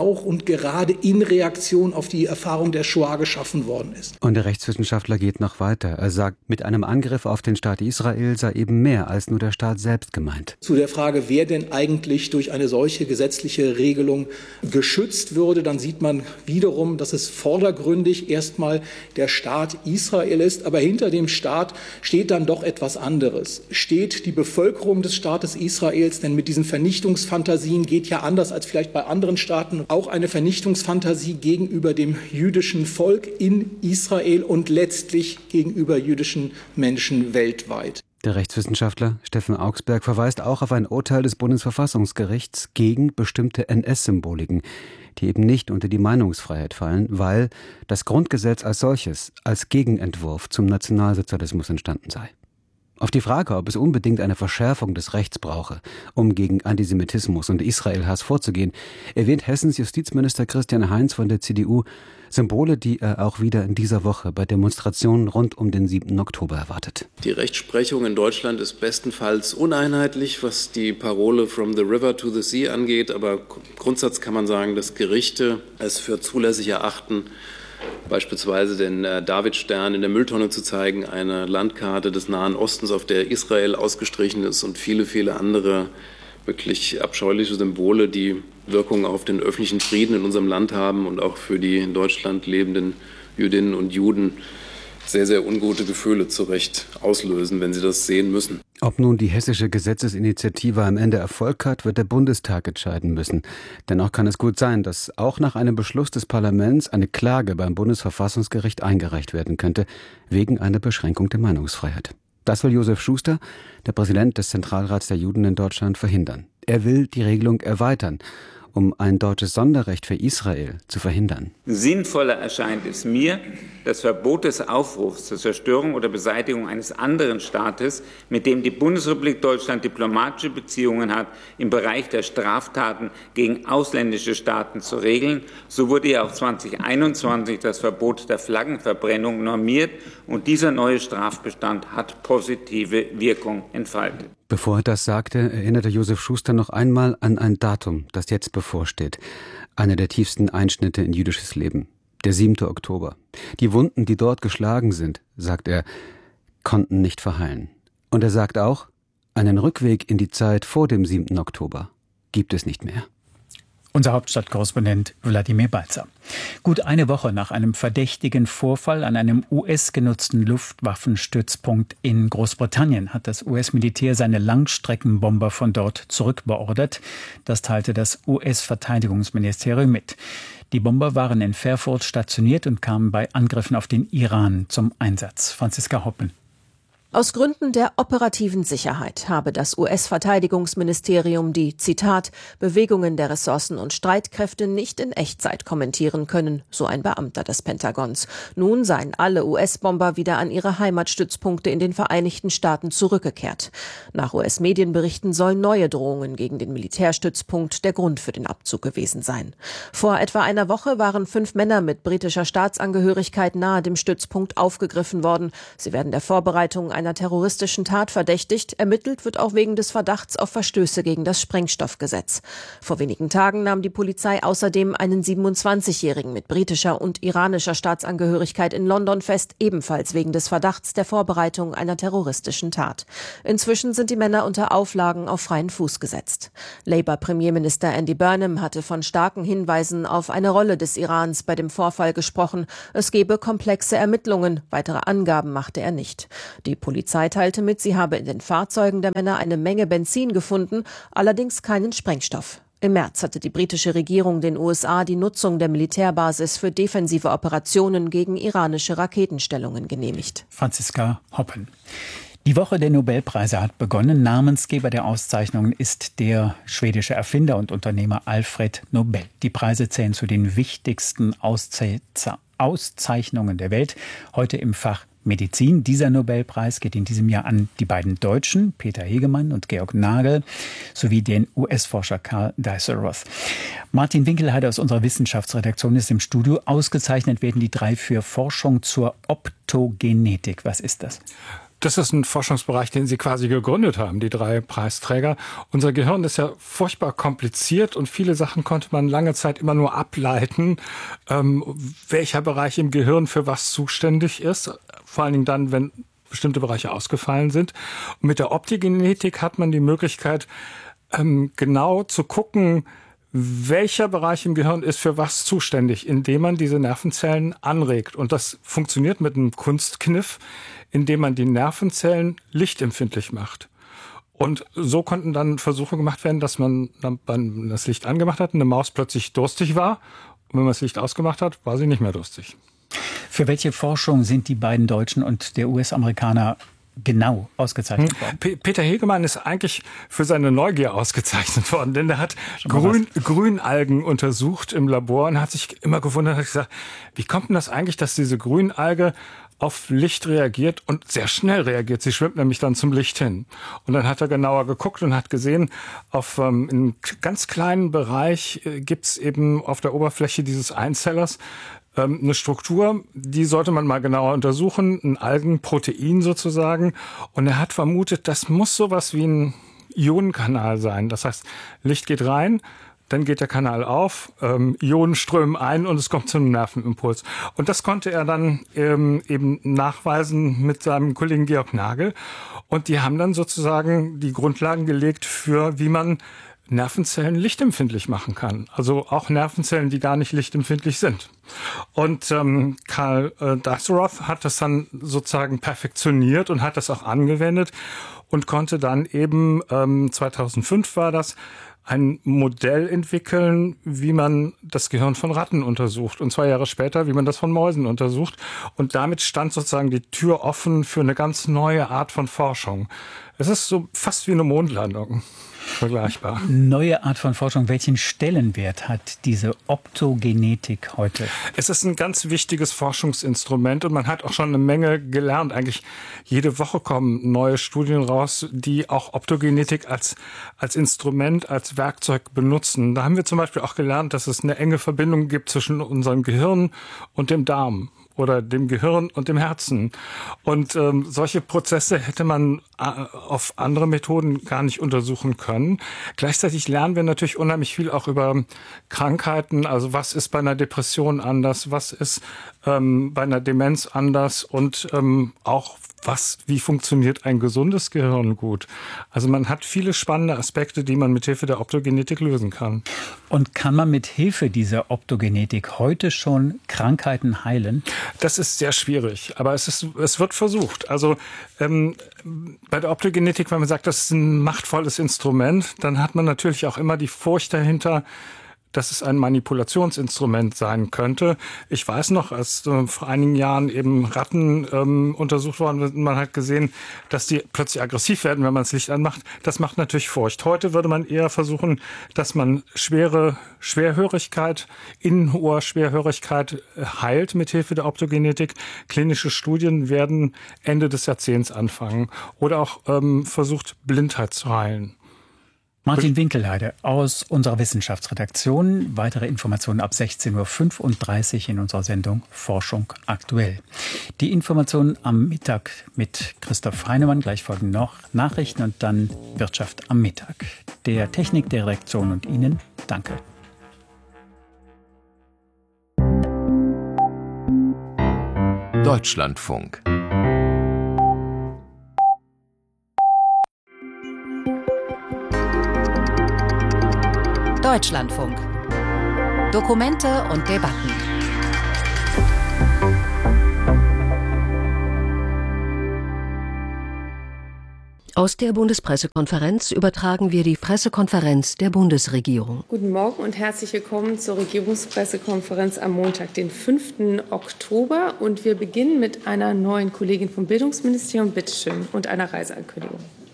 in Reaktion auf die Erfahrung der Shoah geschaffen worden ist. Und der Rechtswissenschaftler geht noch weiter. Er sagt, mit einem Angriff auf den Staat Israel sei eben mehr als nur der Staat selbst gemeint. Zu der Frage, wer denn eigentlich durch eine solche gesetzliche Regelung geschützt würde, dann sieht man wiederum, dass es vordergründig erstmal der Staat Israel ist, aber hinter dem Staat steht dann doch etwas anderes. Steht die Bevölkerung des Staates Israels, denn mit diesen Vernichtungsfantasien geht ja anders als vielleicht bei anderen Staaten auch eine Vernichtungsfantasie gegenüber dem jüdischen Volk in Israel und letztlich gegenüber jüdischen Menschen weltweit. Der Rechtswissenschaftler Steffen Augsberg verweist auch auf ein Urteil des Bundesverfassungsgerichts gegen bestimmte NS-Symboliken, die eben nicht unter die Meinungsfreiheit fallen, weil das Grundgesetz als solches als Gegenentwurf zum Nationalsozialismus entstanden sei. Auf die Frage, ob es unbedingt eine Verschärfung des Rechts brauche, um gegen Antisemitismus und Israelhass vorzugehen, erwähnt Hessens Justizminister Christian Heinz von der CDU Symbole, die er auch wieder in dieser Woche bei Demonstrationen rund um den 7. Oktober erwartet. Die Rechtsprechung in Deutschland ist bestenfalls uneinheitlich, was die Parole "From the river to the sea" angeht. Aber im Grundsatz kann man sagen, dass Gerichte es für zulässig erachten, beispielsweise den Davidstern in der Mülltonne zu zeigen, eine Landkarte des Nahen Ostens, auf der Israel ausgestrichen ist und viele, viele andere wirklich abscheuliche Symbole, die Wirkung auf den öffentlichen Frieden in unserem Land haben und auch für die in Deutschland lebenden Jüdinnen und Juden sehr, sehr ungute Gefühle zu Recht auslösen, wenn sie das sehen müssen. Ob nun die hessische Gesetzesinitiative am Ende Erfolg hat, wird der Bundestag entscheiden müssen. Dennoch kann es gut sein, dass auch nach einem Beschluss des Parlaments eine Klage beim Bundesverfassungsgericht eingereicht werden könnte, wegen einer Beschränkung der Meinungsfreiheit. Das will Josef Schuster, der Präsident des Zentralrats der Juden in Deutschland, verhindern. Er will die Regelung erweitern, um ein deutsches Sonderrecht für Israel zu verhindern. Sinnvoller erscheint es mir, das Verbot des Aufrufs zur Zerstörung oder Beseitigung eines anderen Staates, mit dem die Bundesrepublik Deutschland diplomatische Beziehungen hat, im Bereich der Straftaten gegen ausländische Staaten zu regeln. So wurde ja auch 2021 das Verbot der Flaggenverbrennung normiert und dieser neue Strafbestand hat positive Wirkung entfaltet. Bevor er das sagte, erinnerte Josef Schuster noch einmal an ein Datum, das jetzt bevorsteht. Einer der tiefsten Einschnitte in jüdisches Leben. Der 7. Oktober. Die Wunden, die dort geschlagen sind, sagt er, konnten nicht verheilen. Und er sagt auch, einen Rückweg in die Zeit vor dem 7. Oktober gibt es nicht mehr. Unser Hauptstadtkorrespondent Wladimir Balzer. Gut eine Woche nach einem verdächtigen Vorfall an einem US-genutzten Luftwaffenstützpunkt in Großbritannien hat das US-Militär seine Langstreckenbomber von dort zurückbeordert. Das teilte das US-Verteidigungsministerium mit. Die Bomber waren in Fairford stationiert und kamen bei Angriffen auf den Iran zum Einsatz. Franziska Hoppen. Aus Gründen der operativen Sicherheit habe das US-Verteidigungsministerium die, Zitat, Bewegungen der Ressourcen und Streitkräfte nicht in Echtzeit kommentieren können, so ein Beamter des Pentagons. Nun seien alle US-Bomber wieder an ihre Heimatstützpunkte in den Vereinigten Staaten zurückgekehrt. Nach US-Medienberichten sollen neue Drohungen gegen den Militärstützpunkt der Grund für den Abzug gewesen sein. Vor etwa einer Woche waren 5 Männer mit britischer Staatsangehörigkeit nahe dem Stützpunkt aufgegriffen worden. Sie werden der Vorbereitung einer terroristischen Tat verdächtigt. Ermittelt wird auch wegen des Verdachts auf Verstöße gegen das Sprengstoffgesetz. Vor wenigen Tagen nahm die Polizei außerdem einen 27-Jährigen mit britischer und iranischer Staatsangehörigkeit in London fest, ebenfalls wegen des Verdachts der Vorbereitung einer terroristischen Tat. Inzwischen sind die Männer unter Auflagen auf freien Fuß gesetzt. Labour-Premierminister Andy Burnham hatte von starken Hinweisen auf eine Rolle des Irans bei dem Vorfall gesprochen. Es gebe komplexe Ermittlungen. Weitere Angaben machte er nicht. Die Polizei teilte mit, sie habe in den Fahrzeugen der Männer eine Menge Benzin gefunden, allerdings keinen Sprengstoff. Im März hatte die britische Regierung den USA die Nutzung der Militärbasis für defensive Operationen gegen iranische Raketenstellungen genehmigt. Franziska Hoppen. Die Woche der Nobelpreise hat begonnen. Namensgeber der Auszeichnungen ist der schwedische Erfinder und Unternehmer Alfred Nobel. Die Preise zählen zu den wichtigsten Auszeichnungen der Welt. Heute im Fach Medizin. Dieser Nobelpreis geht in diesem Jahr an die beiden Deutschen, Peter Hegemann und Georg Nagel, sowie den US-Forscher Karl Deiseroth. Martin Winkelheide aus unserer Wissenschaftsredaktion ist im Studio. Ausgezeichnet werden die 3 für Forschung zur Optogenetik. Was ist das? Das ist ein Forschungsbereich, den Sie quasi gegründet haben, die 3 Preisträger. Unser Gehirn ist ja furchtbar kompliziert und viele Sachen konnte man lange Zeit immer nur ableiten, welcher Bereich im Gehirn für was zuständig ist. Vor allen Dingen dann, wenn bestimmte Bereiche ausgefallen sind. Und mit der Optogenetik hat man die Möglichkeit, genau zu gucken, welcher Bereich im Gehirn ist für was zuständig, indem man diese Nervenzellen anregt. Und das funktioniert mit einem Kunstkniff, indem man die Nervenzellen lichtempfindlich macht. Und so konnten dann Versuche gemacht werden, dass man, wenn man das Licht angemacht hat, eine Maus plötzlich durstig war. Und wenn man das Licht ausgemacht hat, war sie nicht mehr durstig. Für welche Forschung sind die beiden Deutschen und der US-Amerikaner genau ausgezeichnet worden? Peter Hegemann ist eigentlich für seine Neugier ausgezeichnet worden, denn er hat Grünalgen untersucht im Labor und hat sich immer gewundert, hat gesagt, wie kommt denn das eigentlich, dass diese Grünalge auf Licht reagiert und sehr schnell reagiert. Sie schwimmt nämlich dann zum Licht hin. Und dann hat er genauer geguckt und hat gesehen, auf einem ganz kleinen Bereich gibt's eben auf der Oberfläche dieses Einzellers eine Struktur, die sollte man mal genauer untersuchen, ein Algenprotein sozusagen. Und er hat vermutet, das muss sowas wie ein Ionenkanal sein. Das heißt, Licht geht rein, dann geht der Kanal auf, Ionen strömen ein und es kommt zu einem Nervenimpuls. Und das konnte er dann eben nachweisen mit seinem Kollegen Georg Nagel. Und die haben dann sozusagen die Grundlagen gelegt für, wie man Nervenzellen lichtempfindlich machen kann. Also auch Nervenzellen, die gar nicht lichtempfindlich sind. Und Karl Deiseroth hat das dann sozusagen perfektioniert und hat das auch angewendet und konnte dann eben, 2005 war das, ein Modell entwickeln, wie man das Gehirn von Ratten untersucht. Und 2 Jahre später, wie man das von Mäusen untersucht. Und damit stand sozusagen die Tür offen für eine ganz neue Art von Forschung. Es ist so fast wie eine Mondlandung. Vergleichbar. Neue Art von Forschung. Welchen Stellenwert hat diese Optogenetik heute? Es ist ein ganz wichtiges Forschungsinstrument und man hat auch schon eine Menge gelernt. Eigentlich jede Woche kommen neue Studien raus, die auch Optogenetik als Instrument, als Werkzeug benutzen. Da haben wir zum Beispiel auch gelernt, dass es eine enge Verbindung gibt zwischen unserem Gehirn und dem Darm oder dem Gehirn und dem Herzen. Und solche Prozesse hätte man auf andere Methoden gar nicht untersuchen können. Gleichzeitig lernen wir natürlich unheimlich viel auch über Krankheiten. Also was ist bei einer Depression anders, was ist bei einer Demenz anders und auch wie funktioniert ein gesundes Gehirn gut. Also man hat viele spannende Aspekte, die man mit Hilfe der Optogenetik lösen kann. Und kann man mit Hilfe dieser Optogenetik heute schon Krankheiten heilen? Das ist sehr schwierig, aber es wird versucht. Also bei der Optogenetik, wenn man sagt, das ist ein machtvolles Instrument, dann hat man natürlich auch immer die Furcht dahinter, dass es ein Manipulationsinstrument sein könnte. Ich weiß noch, als vor einigen Jahren eben Ratten untersucht worden sind, man hat gesehen, dass die plötzlich aggressiv werden, wenn man das Licht anmacht. Das macht natürlich Furcht. Heute würde man eher versuchen, dass man schwere Schwerhörigkeit, Innenohrschwerhörigkeit heilt mit Hilfe der Optogenetik. Klinische Studien werden Ende des Jahrzehnts anfangen. Oder auch versucht, Blindheit zu heilen. Martin Winkelheide aus unserer Wissenschaftsredaktion. Weitere Informationen ab 16.35 Uhr in unserer Sendung Forschung aktuell. Die Informationen am Mittag mit Christoph Heinemann. Gleich folgen noch Nachrichten und dann Wirtschaft am Mittag. Der Technik, der Redaktion und Ihnen danke. Deutschlandfunk. Deutschlandfunk. Dokumente und Debatten. Aus der Bundespressekonferenz übertragen wir die Pressekonferenz der Bundesregierung. Guten Morgen und herzlich willkommen zur Regierungspressekonferenz am Montag, den 5. Oktober. Und wir beginnen mit einer neuen Kollegin vom Bildungsministerium, bitteschön, und einer Reiseankündigung.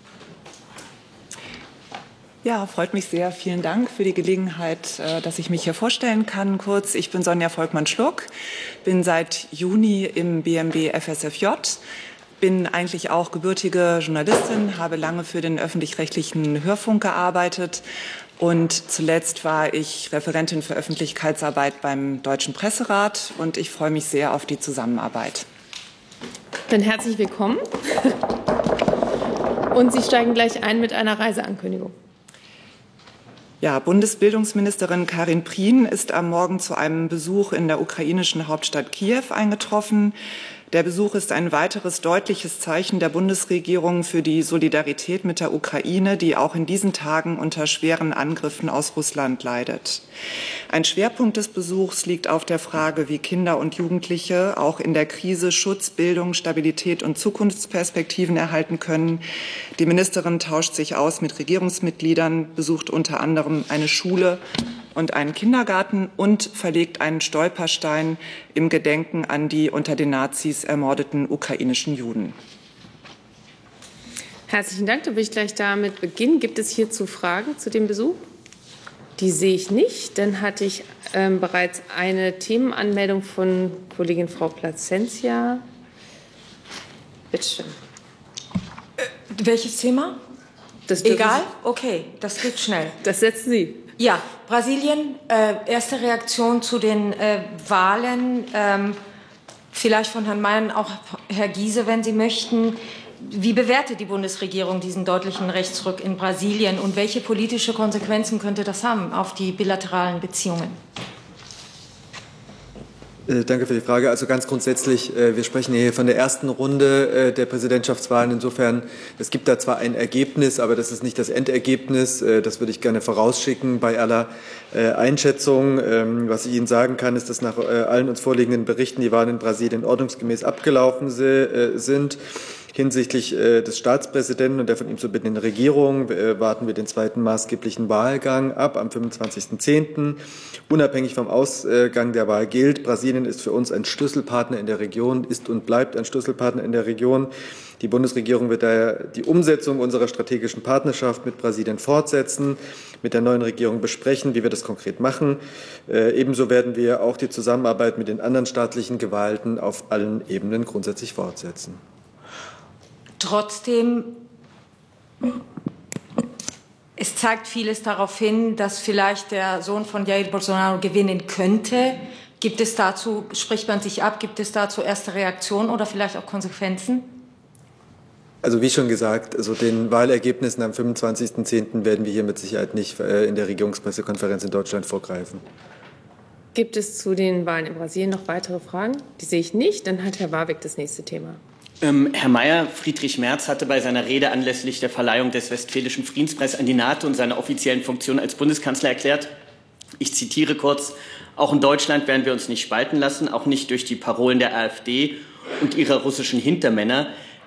Ja, freut mich sehr. Vielen Dank für die Gelegenheit, dass ich mich hier vorstellen kann. Kurz, ich bin Sonja Volkmann-Schluck, bin seit Juni im BMB FSFJ, bin eigentlich auch gebürtige Journalistin, habe lange für den öffentlich-rechtlichen Hörfunk gearbeitet und zuletzt war ich Referentin für Öffentlichkeitsarbeit beim Deutschen Presserat und ich freue mich sehr auf die Zusammenarbeit. Dann herzlich willkommen und Sie steigen gleich ein mit einer Reiseankündigung. Ja, Bundesbildungsministerin Karin Prien ist am Morgen zu einem Besuch in der ukrainischen Hauptstadt Kiew eingetroffen. Der Besuch ist ein weiteres deutliches Zeichen der Bundesregierung für die Solidarität mit der Ukraine, die auch in diesen Tagen unter schweren Angriffen aus Russland leidet. Ein Schwerpunkt des Besuchs liegt auf der Frage, wie Kinder und Jugendliche auch in der Krise Schutz, Bildung, Stabilität und Zukunftsperspektiven erhalten können. Die Ministerin tauscht sich aus mit Regierungsmitgliedern, besucht unter anderem eine Schule und einen Kindergarten und verlegt einen Stolperstein im Gedenken an die unter den Nazis ermordeten ukrainischen Juden. Herzlichen Dank. Da will ich gleich damit beginnen. Gibt es hierzu Fragen zu dem Besuch? Die sehe ich nicht. Dann hatte ich bereits eine Themenanmeldung von Kollegin Frau Placentia. Bitte schön. Welches Thema? Egal? Okay, das geht schnell. Das setzen Sie. Ja, Brasilien, erste Reaktion zu den Wahlen, vielleicht von Herrn Mayer, auch Herr Giese, wenn Sie möchten. Wie bewertet die Bundesregierung diesen deutlichen Rechtsruck in Brasilien und welche politische Konsequenzen könnte das haben auf die bilateralen Beziehungen? Danke für die Frage. Also ganz grundsätzlich, wir sprechen hier von der ersten Runde der Präsidentschaftswahlen. Insofern, es gibt da zwar ein Ergebnis, aber das ist nicht das Endergebnis. Das würde ich gerne vorausschicken bei aller Einschätzung. Was ich Ihnen sagen kann, ist, dass nach allen uns vorliegenden Berichten die Wahlen in Brasilien ordnungsgemäß abgelaufen sind. Hinsichtlich des Staatspräsidenten und der von ihm zu bildenden Regierung warten wir den zweiten maßgeblichen Wahlgang ab am 25.10. Unabhängig vom Ausgang der Wahl gilt, Brasilien ist für uns ein Schlüsselpartner in der Region, ist und bleibt ein Schlüsselpartner in der Region. Die Bundesregierung wird daher die Umsetzung unserer strategischen Partnerschaft mit Brasilien fortsetzen, mit der neuen Regierung besprechen, wie wir das konkret machen. Ebenso werden wir auch die Zusammenarbeit mit den anderen staatlichen Gewalten auf allen Ebenen grundsätzlich fortsetzen. Trotzdem, es zeigt vieles darauf hin, dass vielleicht der Sohn von Jair Bolsonaro gewinnen könnte. Gibt es dazu, spricht man sich ab, gibt es dazu erste Reaktionen oder vielleicht auch Konsequenzen? Also wie schon gesagt, also den Wahlergebnissen am 25.10. werden wir hier mit Sicherheit nicht in der Regierungspressekonferenz in Deutschland vorgreifen. Gibt es zu den Wahlen in Brasilien noch weitere Fragen? Die sehe ich nicht. Dann hat Herr Warwick das nächste Thema. Herr Mayer, Friedrich Merz hatte bei seiner Rede anlässlich der Verleihung des Westfälischen Friedenspreises an die NATO und seiner offiziellen Funktion als Bundeskanzler erklärt, ich zitiere kurz, auch in Deutschland werden wir uns nicht spalten lassen, auch nicht durch die Parolen der AfD und ihrer russischen Hintermänner.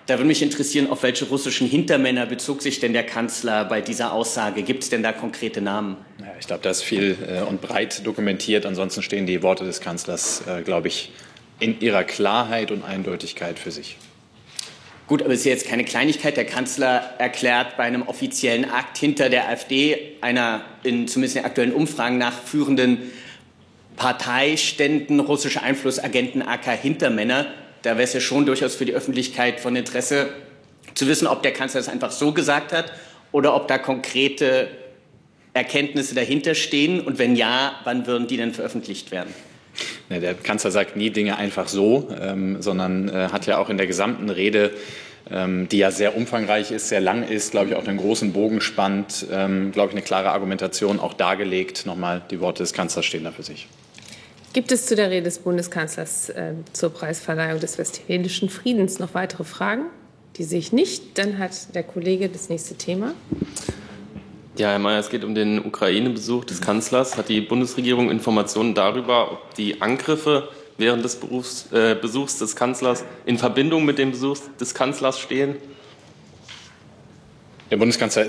Da würde mich interessieren, auf welche russischen Hintermänner bezog sich denn der Kanzler bei dieser Aussage? Gibt es denn da konkrete Namen? Ja, ich glaube, das ist viel und breit dokumentiert. Ansonsten stehen die Worte des Kanzlers, glaube ich, in ihrer Klarheit und Eindeutigkeit für sich. Gut, aber es ist ja jetzt keine Kleinigkeit. Der Kanzler erklärt bei einem offiziellen Akt hinter der AfD, einer zumindest in den aktuellen Umfragen nachführenden Parteiständen russische Einflussagenten aka Hintermänner. Da wäre es ja schon durchaus für die Öffentlichkeit von Interesse zu wissen, ob der Kanzler das einfach so gesagt hat oder ob da konkrete Erkenntnisse dahinter stehen. Und wenn ja, wann würden die denn veröffentlicht werden? Der Kanzler sagt nie Dinge einfach so, sondern hat ja auch in der gesamten Rede, die ja sehr umfangreich ist, sehr lang ist, glaube ich, auch einen großen Bogen spannt, glaube ich, eine klare Argumentation auch dargelegt. Nochmal, die Worte des Kanzlers stehen da für sich. Gibt es zu der Rede des Bundeskanzlers zur Preisverleihung des Westfälischen Friedens noch weitere Fragen? Die sehe ich nicht. Dann hat der Kollege das nächste Thema. Ja, Herr Mayer, es geht um den Ukraine-Besuch des Kanzlers. Hat die Bundesregierung Informationen darüber, ob die Angriffe während des Besuchs des Kanzlers in Verbindung mit dem Besuch des Kanzlers stehen? Der Bundeskanzler